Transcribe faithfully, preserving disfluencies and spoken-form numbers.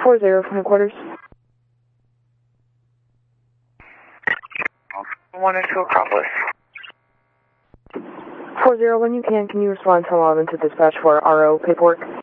four zero from headquarters. one oh two Acropolis. four zero, when you can, can you respond to eleven to dispatch for R O paperwork?